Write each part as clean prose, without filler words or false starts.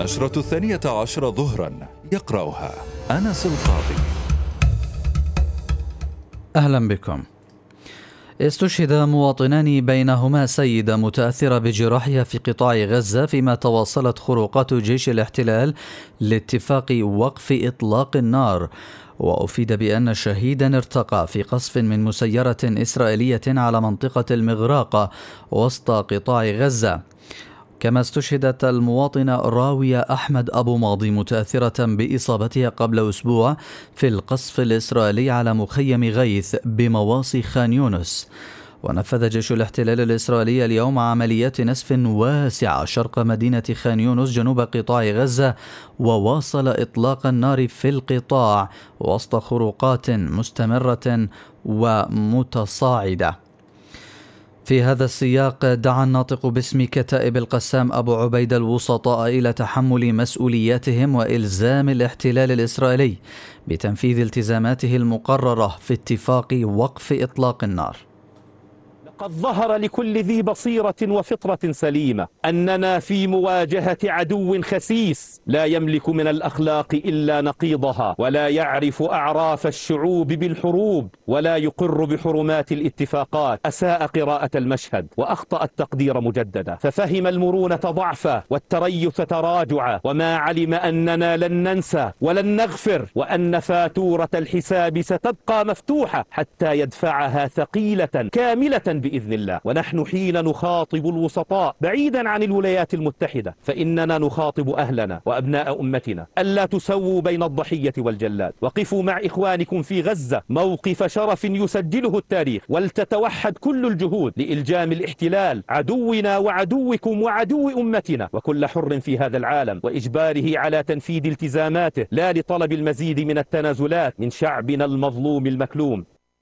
النشرة 12 ظهرا، يقرأها أنس القاضي. أهلا بكم. استشهد مواطنان بينهما سيدة متأثرة بجراحها في قطاع غزة، فيما تواصلت خروقات جيش الاحتلال لاتفاق وقف إطلاق النار. وأفيد بأن شهيدا ارتقى في قصف من مسيرة إسرائيلية على منطقة المغراقة وسط قطاع غزة. كما استشهدت المواطنة راوية أحمد أبو ماضي متأثرة بإصابتها قبل أسبوع في القصف الإسرائيلي على مخيم غيث بمواصي خان يونس. ونفذ جيش الاحتلال الإسرائيلي اليوم عمليات نسف واسعة شرق مدينة خان يونس جنوب قطاع غزة، وواصل إطلاق النار في القطاع وسط خروقات مستمرة ومتصاعدة. في هذا السياق دعا الناطق باسم كتائب القسام أبو عبيدة الوسطاء إلى تحمل مسؤولياتهم وإلزام الاحتلال الإسرائيلي بتنفيذ التزاماته المقررة في اتفاق وقف إطلاق النار. قد ظهر لكل ذي بصيرة وفطرة سليمة أننا في مواجهة عدو خسيس لا يملك من الأخلاق إلا نقيضها، ولا يعرف أعراف الشعوب بالحروب، ولا يقر بحرمات الاتفاقات. أساء قراءة المشهد وأخطأ التقدير مجددا، ففهم المرونة ضعفا والتريث تراجعا، وما علم أننا لن ننسى ولن نغفر، وأن فاتورة الحساب ستبقى مفتوحة حتى يدفعها ثقيلة كاملة بإذن الله. ونحن حين نخاطب الوسطاء بعيدا عن الولايات المتحدة فإننا نخاطب أهلنا وأبناء أمتنا ألا تسووا بين الضحية والجلاد. وقفوا مع إخوانكم في غزة موقف شرف يسجله التاريخ، ولتتوحد كل الجهود لإلجام الاحتلال عدونا وعدوكم وعدو أمتنا وكل حر في هذا العالم، وإجباره على تنفيذ التزاماته، لا لطلب المزيد من التنازلات من شعبنا المظلوم المكلوم.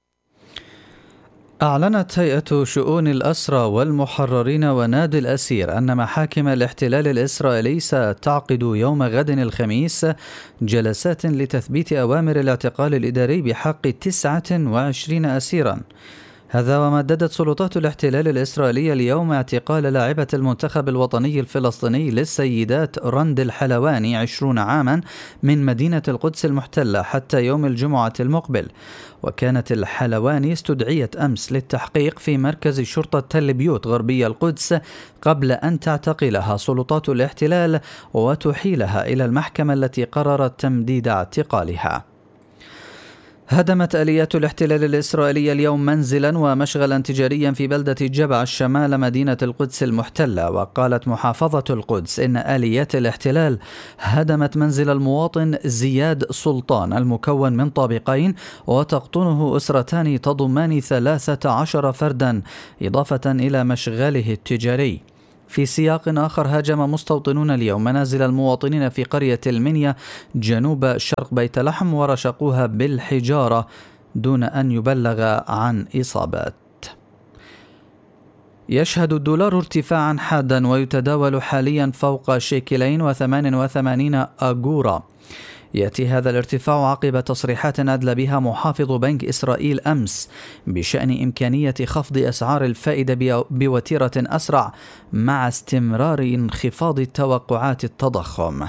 أعلنت هيئة شؤون الأسرى والمحررين ونادي الأسير أن محاكم الاحتلال الإسرائيلي ستعقد يوم غد الخميس جلسات لتثبيت أوامر الاعتقال الإداري بحق 29 أسيرا. هذا ومددت سلطات الاحتلال الإسرائيلي اليوم اعتقال لاعبة المنتخب الوطني الفلسطيني للسيدات رند الحلواني 20 عاما من مدينة القدس المحتلة حتى يوم الجمعة المقبل. وكانت الحلواني استدعيت أمس للتحقيق في مركز شرطة تل بيوت غربي القدس قبل أن تعتقلها سلطات الاحتلال وتحيلها إلى المحكمة التي قررت تمديد اعتقالها. هدمت آليات الاحتلال الإسرائيلي اليوم منزلا ومشغلا تجاريا في بلدة جبع الشمال مدينة القدس المحتلة. وقالت محافظة القدس إن آليات الاحتلال هدمت منزل المواطن زياد سلطان المكون من طابقين وتقطنه أسرتان تضمان 13 فردا إضافة إلى مشغله التجاري. في سياق آخر هاجم مستوطنون اليوم منازل المواطنين في قرية المنيا جنوب شرق بيت لحم ورشقوها بالحجارة دون أن يبلغ عن إصابات. يشهد الدولار ارتفاعا حادا ويتداول حاليا فوق $2.88 أغورا. يأتي هذا الارتفاع عقب تصريحات أدلى بها محافظ بنك إسرائيل أمس بشأن إمكانية خفض أسعار الفائدة بوتيرة أسرع مع استمرار انخفاض توقعات التضخم.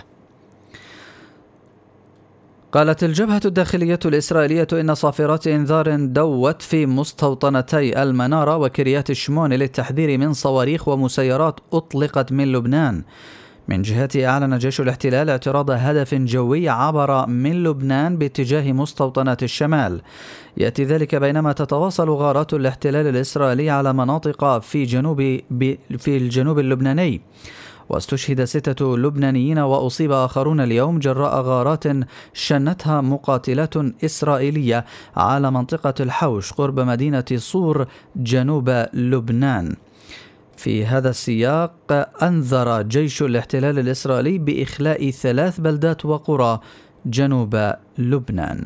قالت الجبهة الداخلية الإسرائيلية إن صافرات إنذار دوت في مستوطنتي المنارة وكريات شمون للتحذير من صواريخ ومسيرات أطلقت من لبنان. من جهته أعلن جيش الاحتلال اعتراض هدف جوي عبر من لبنان باتجاه مستوطنات الشمال. يأتي ذلك بينما تتواصل غارات الاحتلال الإسرائيلي على مناطق في الجنوب اللبناني. واستشهد 6 لبنانيين وأصيب آخرون اليوم جراء غارات شنتها مقاتلات إسرائيلية على منطقة الحوش قرب مدينة صور جنوب لبنان. في هذا السياق أنذر جيش الاحتلال الإسرائيلي بإخلاء 3 بلدات وقرى جنوب لبنان.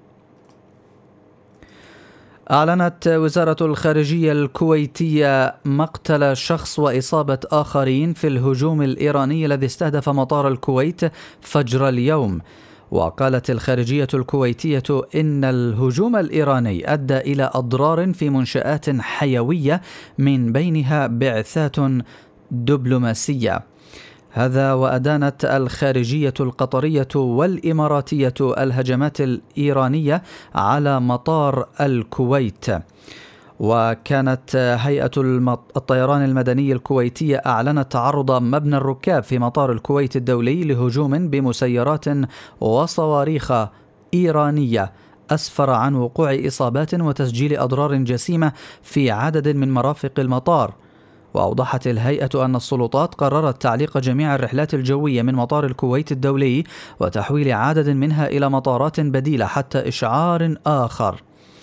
أعلنت وزارة الخارجية الكويتية مقتل شخص وإصابة آخرين في الهجوم الإيراني الذي استهدف مطار الكويت فجر اليوم. وقالت الخارجية الكويتية إن الهجوم الإيراني أدى إلى أضرار في منشآت حيوية من بينها بعثات دبلوماسية. هذا وأدانت الخارجية القطرية والإماراتية الهجمات الإيرانية على مطار الكويت. وكانت هيئة الطيران المدني الكويتية أعلنت تعرض مبنى الركاب في مطار الكويت الدولي لهجوم بمسيرات وصواريخ إيرانية أسفر عن وقوع إصابات وتسجيل أضرار جسيمة في عدد من مرافق المطار. وأوضحت الهيئة أن السلطات قررت تعليق جميع الرحلات الجوية من مطار الكويت الدولي وتحويل عدد منها إلى مطارات بديلة حتى إشعار آخر.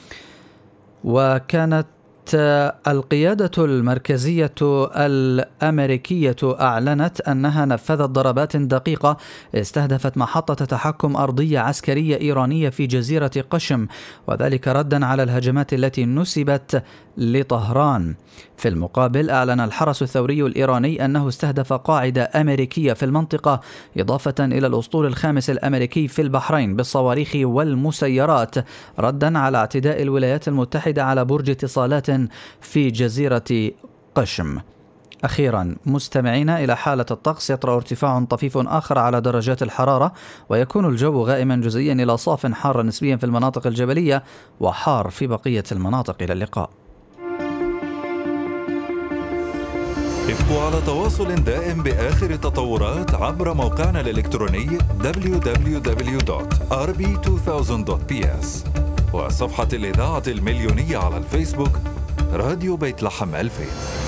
وكانت القيادة المركزية الأمريكية أعلنت أنها نفذت ضربات دقيقة استهدفت محطة تحكم أرضية عسكرية إيرانية في جزيرة قشم، وذلك ردا على الهجمات التي نسبت لطهران. في المقابل أعلن الحرس الثوري الإيراني أنه استهدف قاعدة أمريكية في المنطقة، إضافة إلى الأسطول الخامس الأمريكي في البحرين بالصواريخ والمسيرات، ردا على اعتداء الولايات المتحدة على برج اتصالات في جزيرة قشم. أخيرا مستمعينا، إلى حالة الطقس يطرأ ارتفاع طفيف آخر على درجات الحرارة، ويكون الجو غائما جزئيا إلى صاف حار نسبيا في المناطق الجبلية وحار في بقية المناطق. إلى اللقاء. ابقوا على تواصل دائم بآخر التطورات عبر موقعنا الإلكتروني www.rb2000.ps وصفحة الإذاعة المليونية على الفيسبوك راديو بيت لحم 2000.